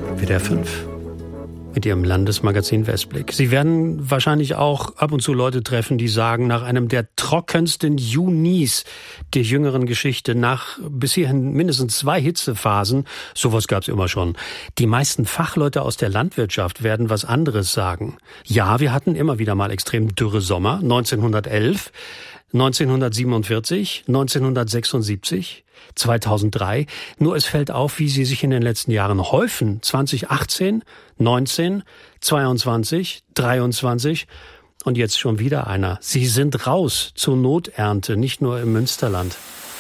WDR 5 mit Ihrem Landesmagazin Westblick. Sie werden wahrscheinlich auch ab und zu Leute treffen, die sagen, nach einem der trockensten Junis der jüngeren Geschichte, nach bis hierhin mindestens 2 Hitzephasen, sowas gab es immer schon. Die meisten Fachleute aus der Landwirtschaft werden was anderes sagen. Ja, wir hatten immer wieder mal extrem dürre Sommer, 1911, 1947, 1976, 2003. Nur es fällt auf, wie sie sich in den letzten Jahren häufen. 2018, 19, 22, 23 und jetzt schon wieder einer. Sie sind raus zur Noternte, nicht nur im Münsterland.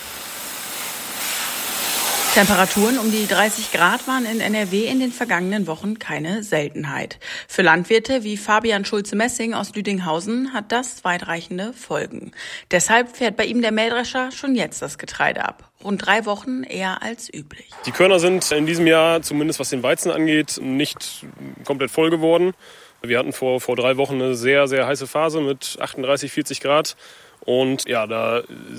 Temperaturen um die 30 Grad waren in NRW in den vergangenen Wochen keine Seltenheit. Für Landwirte wie Fabian Schulze-Messing aus Lüdinghausen hat das weitreichende Folgen. Deshalb fährt bei ihm der Mähdrescher schon jetzt das Getreide ab. Rund 3 Wochen eher als üblich. Die Körner sind in diesem Jahr, zumindest was den Weizen angeht, nicht komplett voll geworden. Wir hatten vor 3 Wochen eine sehr, sehr heiße Phase mit 38, 40 Grad. Und ja, da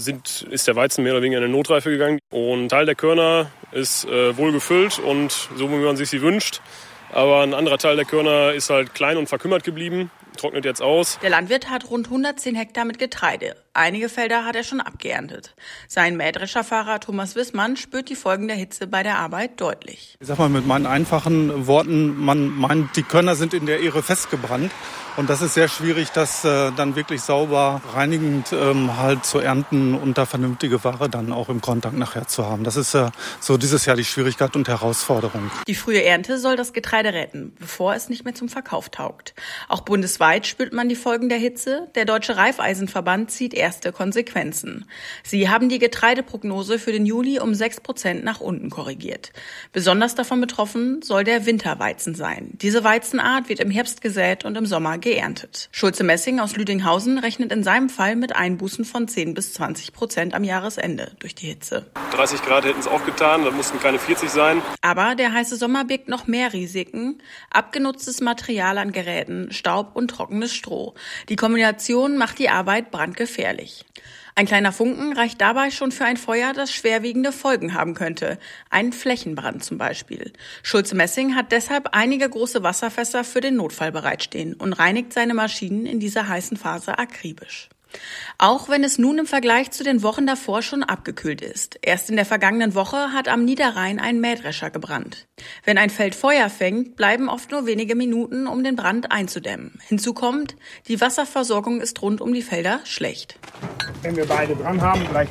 ist der Weizen mehr oder weniger in eine Notreife gegangen. Und ein Teil der Körner ist wohl gefüllt und so, wie man sich sie wünscht. Aber ein anderer Teil der Körner ist halt klein und verkümmert geblieben, trocknet jetzt aus. Der Landwirt hat rund 110 Hektar mit Getreide. Einige Felder hat er schon abgeerntet. Sein Mähdrescherfahrer Thomas Wissmann spürt die Folgen der Hitze bei der Arbeit deutlich. Ich sag mal mit meinen einfachen Worten, man meint, die Körner sind in der Ähre festgebrannt. Und das ist sehr schwierig, das dann wirklich sauber, reinigend halt zu ernten und da vernünftige Ware dann auch im Kontakt nachher zu haben. Das ist so dieses Jahr die Schwierigkeit und Herausforderung. Die frühe Ernte soll das Getreide retten, bevor es nicht mehr zum Verkauf taugt. Auch bundesweit spürt man die Folgen der Hitze. Der Deutsche Reifeisenverband zieht erste Konsequenzen. Sie haben die Getreideprognose für den Juli um 6% nach unten korrigiert. Besonders davon betroffen soll der Winterweizen sein. Diese Weizenart wird im Herbst gesät und im Sommer geerntet. Schulze-Messing aus Lüdinghausen rechnet in seinem Fall mit Einbußen von 10-20% am Jahresende durch die Hitze. 30 Grad hätten es auch getan, da mussten keine 40 sein. Aber der heiße Sommer birgt noch mehr Risiken. Abgenutztes Material an Geräten, Staub und trockenes Stroh. Die Kombination macht die Arbeit brandgefährlich. Ein kleiner Funken reicht dabei schon für ein Feuer, das schwerwiegende Folgen haben könnte. Ein Flächenbrand zum Beispiel. Schulze-Messing hat deshalb einige große Wasserfässer für den Notfall bereitstehen und reinigt seine Maschinen in dieser heißen Phase akribisch. Auch wenn es nun im Vergleich zu den Wochen davor schon abgekühlt ist. Erst in der vergangenen Woche hat am Niederrhein ein Mähdrescher gebrannt. Wenn ein Feld Feuer fängt, bleiben oft nur wenige Minuten, um den Brand einzudämmen. Hinzu kommt, die Wasserversorgung ist rund um die Felder schlecht. Wenn wir beide dran haben, gleich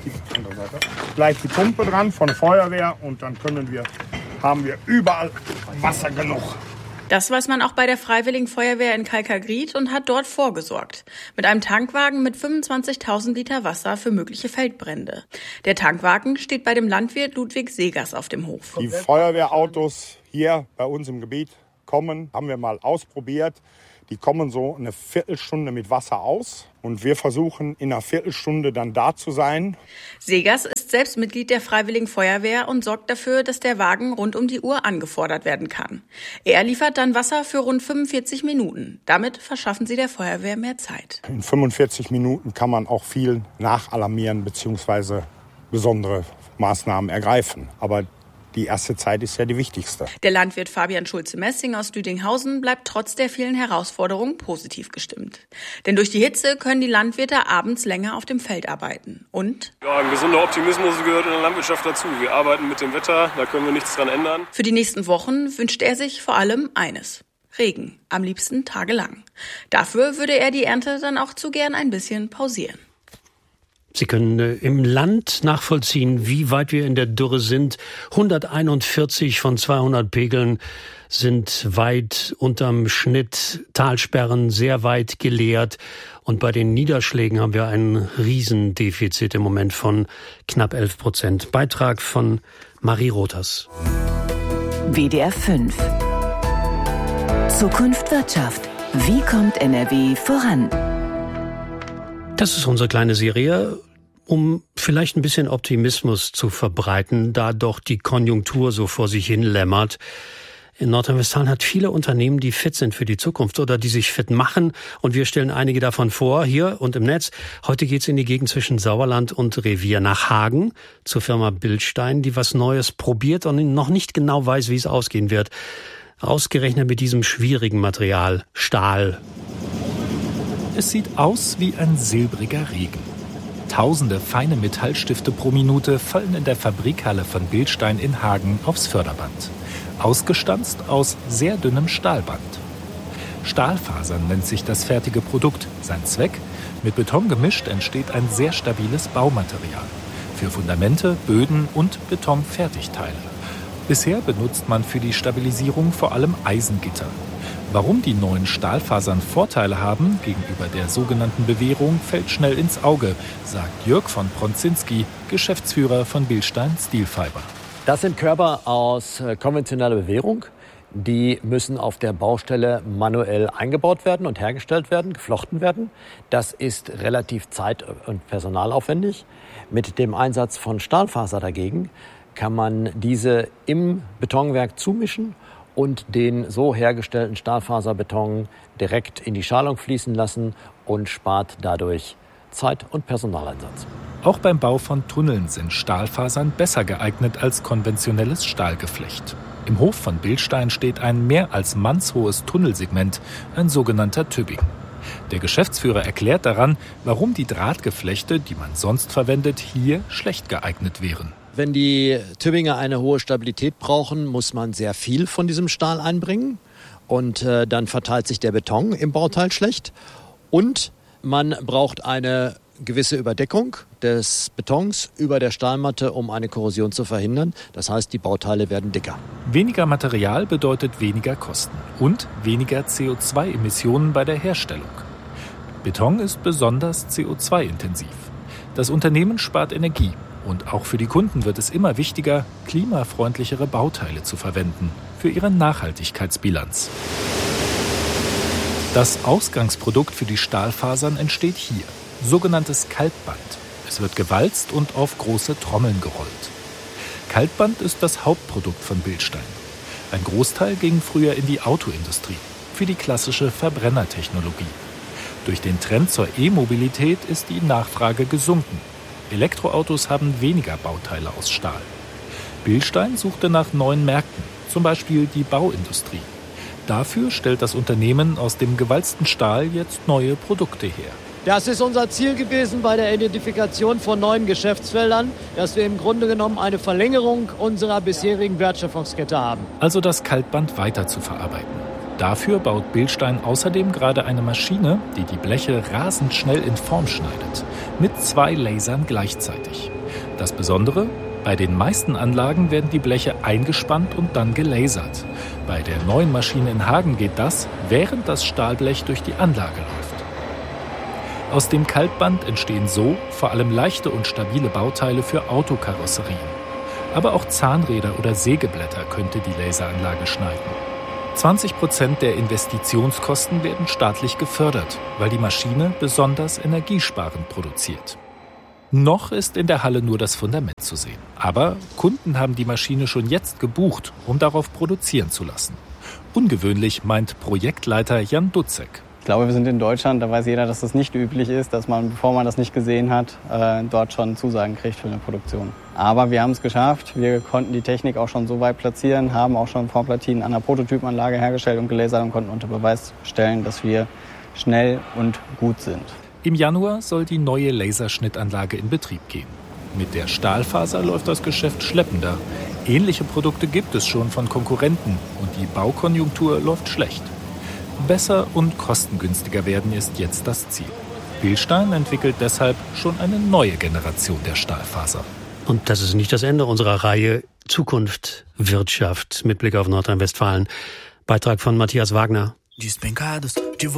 die Pumpe dran von Feuerwehr und dann haben wir überall Wasser genug. Das weiß man auch bei der Freiwilligen Feuerwehr in Kalkagried und hat dort vorgesorgt. Mit einem Tankwagen mit 25.000 Liter Wasser für mögliche Feldbrände. Der Tankwagen steht bei dem Landwirt Ludwig Segers auf dem Hof. Die Feuerwehrautos hier bei uns im Gebiet kommen, haben wir mal ausprobiert. Die kommen so eine Viertelstunde mit Wasser aus und wir versuchen in einer Viertelstunde dann da zu sein. Segers ist selbst Mitglied der Freiwilligen Feuerwehr und sorgt dafür, dass der Wagen rund um die Uhr angefordert werden kann. Er liefert dann Wasser für rund 45 Minuten. Damit verschaffen sie der Feuerwehr mehr Zeit. In 45 Minuten kann man auch viel nachalarmieren bzw. besondere Maßnahmen ergreifen. Aber die erste Zeit ist ja die wichtigste. Der Landwirt Fabian Schulze-Messing aus Lüdinghausen bleibt trotz der vielen Herausforderungen positiv gestimmt. Denn durch die Hitze können die Landwirte abends länger auf dem Feld arbeiten. Und? Ja, ein gesunder Optimismus gehört in der Landwirtschaft dazu. Wir arbeiten mit dem Wetter, da können wir nichts dran ändern. Für die nächsten Wochen wünscht er sich vor allem eines: Regen, am liebsten tagelang. Dafür würde er die Ernte dann auch zu gern ein bisschen pausieren. Sie können im Land nachvollziehen, wie weit wir in der Dürre sind. 141 von 200 Pegeln sind weit unterm Schnitt, Talsperren sehr weit geleert. Und bei den Niederschlägen haben wir ein Riesendefizit im Moment von knapp 11%. Beitrag von Marie Rothers. WDR 5. Zukunft Wirtschaft. Wie kommt NRW voran? Das ist unsere kleine Serie, um vielleicht ein bisschen Optimismus zu verbreiten, da doch die Konjunktur so vor sich hin lämmert. In Nordrhein-Westfalen hat viele Unternehmen, die fit sind für die Zukunft oder die sich fit machen. Und wir stellen einige davon vor, hier und im Netz. Heute geht's in die Gegend zwischen Sauerland und Revier nach Hagen zur Firma Bildstein, die was Neues probiert und noch nicht genau weiß, wie es ausgehen wird. Ausgerechnet mit diesem schwierigen Material, Stahl. Es sieht aus wie ein silbriger Regen. Tausende feine Metallstifte pro Minute fallen in der Fabrikhalle von Bilstein in Hagen aufs Förderband. Ausgestanzt aus sehr dünnem Stahlband. Stahlfasern nennt sich das fertige Produkt. Sein Zweck? Mit Beton gemischt entsteht ein sehr stabiles Baumaterial. Für Fundamente, Böden und Betonfertigteile. Bisher benutzt man für die Stabilisierung vor allem Eisengitter. Warum die neuen Stahlfasern Vorteile haben gegenüber der sogenannten Bewehrung, fällt schnell ins Auge, sagt Jörg von Pronzinski, Geschäftsführer von Bilstein Steel Fiber. Das sind Körper aus konventioneller Bewehrung. Die müssen auf der Baustelle manuell eingebaut werden und hergestellt werden, geflochten werden. Das ist relativ zeit- und personalaufwendig. Mit dem Einsatz von Stahlfaser dagegen kann man diese im Betonwerk zumischen und den so hergestellten Stahlfaserbeton direkt in die Schalung fließen lassen und spart dadurch Zeit- und Personaleinsatz. Auch beim Bau von Tunneln sind Stahlfasern besser geeignet als konventionelles Stahlgeflecht. Im Hof von Bilstein steht ein mehr als mannshohes Tunnelsegment, ein sogenannter Tübing. Der Geschäftsführer erklärt daran, warum die Drahtgeflechte, die man sonst verwendet, hier schlecht geeignet wären. Wenn die Tübinger eine hohe Stabilität brauchen, muss man sehr viel von diesem Stahl einbringen. Und dann verteilt sich der Beton im Bauteil schlecht. Und man braucht eine gewisse Überdeckung des Betons über der Stahlmatte, um eine Korrosion zu verhindern. Das heißt, die Bauteile werden dicker. Weniger Material bedeutet weniger Kosten und weniger CO2-Emissionen bei der Herstellung. Beton ist besonders CO2-intensiv. Das Unternehmen spart Energie. Und auch für die Kunden wird es immer wichtiger, klimafreundlichere Bauteile zu verwenden für ihre Nachhaltigkeitsbilanz. Das Ausgangsprodukt für die Stahlfasern entsteht hier, sogenanntes Kaltband. Es wird gewalzt und auf große Trommeln gerollt. Kaltband ist das Hauptprodukt von Bilstein. Ein Großteil ging früher in die Autoindustrie, für die klassische Verbrennertechnologie. Durch den Trend zur E-Mobilität ist die Nachfrage gesunken. Elektroautos haben weniger Bauteile aus Stahl. Bilstein suchte nach neuen Märkten, zum Beispiel die Bauindustrie. Dafür stellt das Unternehmen aus dem gewalzten Stahl jetzt neue Produkte her. Das ist unser Ziel gewesen bei der Identifikation von neuen Geschäftsfeldern, dass wir im Grunde genommen eine Verlängerung unserer bisherigen Wertschöpfungskette haben. Also das Kaltband weiter zu verarbeiten. Dafür baut Bilstein außerdem gerade eine Maschine, die die Bleche rasend schnell in Form schneidet, mit 2 Lasern gleichzeitig. Das Besondere? Bei den meisten Anlagen werden die Bleche eingespannt und dann gelasert. Bei der neuen Maschine in Hagen geht das, während das Stahlblech durch die Anlage läuft. Aus dem Kaltband entstehen so vor allem leichte und stabile Bauteile für Autokarosserien. Aber auch Zahnräder oder Sägeblätter könnte die Laseranlage schneiden. 20% der Investitionskosten werden staatlich gefördert, weil die Maschine besonders energiesparend produziert. Noch ist in der Halle nur das Fundament zu sehen. Aber Kunden haben die Maschine schon jetzt gebucht, um darauf produzieren zu lassen. Ungewöhnlich, meint Projektleiter Jan Dutzek. Ich glaube, wir sind in Deutschland, da weiß jeder, dass das nicht üblich ist, dass man, bevor man das nicht gesehen hat, dort schon Zusagen kriegt für eine Produktion. Aber wir haben es geschafft, wir konnten die Technik auch schon so weit platzieren, haben auch schon Vorplatinen an der Prototypenanlage hergestellt und gelasert und konnten unter Beweis stellen, dass wir schnell und gut sind. Im Januar soll die neue Laserschnittanlage in Betrieb gehen. Mit der Stahlfaser läuft das Geschäft schleppender. Ähnliche Produkte gibt es schon von Konkurrenten und die Baukonjunktur läuft schlecht. Besser und kostengünstiger werden ist jetzt das Ziel. Bilstein entwickelt deshalb schon eine neue Generation der Stahlfaser. Und das ist nicht das Ende unserer Reihe Zukunft, Wirtschaft mit Blick auf Nordrhein-Westfalen. Beitrag von Matthias Wagner.